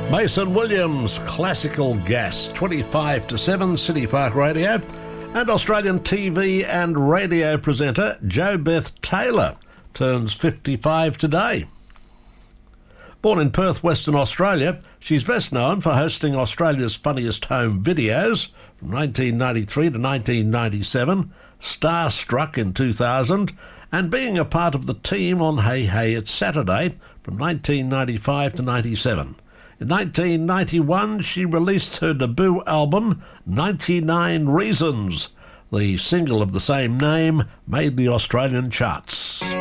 Mason Williams, Classical Gas, 25 to 7, City Park Radio. And Australian TV and radio presenter Jo Beth Taylor turns 55 today. Born in Perth, Western Australia, she's best known for hosting Australia's Funniest Home Videos from 1993 to 1997, Starstruck in 2000, and being a part of the team on Hey Hey It's Saturday from 1995 to 97. In 1991, she released her debut album, 99 Reasons. The single of the same name made the Australian charts.